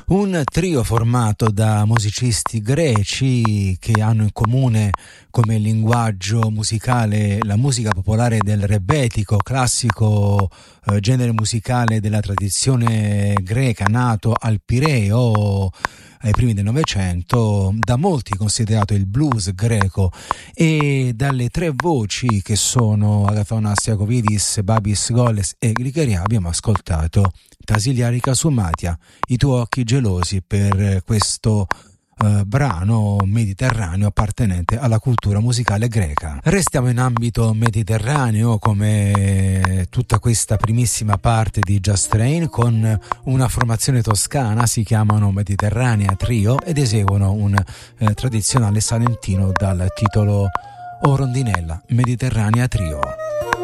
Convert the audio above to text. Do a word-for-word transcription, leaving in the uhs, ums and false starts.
Un trio formato da musicisti greci che hanno in comune come linguaggio musicale la musica popolare del rebetiko, classico eh, genere musicale della tradizione greca nato al Pireo ai primi del Novecento, da molti considerato il blues greco, e dalle tre voci che sono Agathónas Iacovidis, Babis Goles e Gligeria abbiamo ascoltato Tasiliari Kasumatia, I tuoi occhi gelosi, per questo Uh, brano mediterraneo appartenente alla cultura musicale greca. Restiamo in ambito mediterraneo come tutta questa primissima parte di Just Train, con una formazione toscana, si chiamano Mediterranea Trio ed eseguono un eh, tradizionale salentino dal titolo O Rondinella, Mediterranea Trio.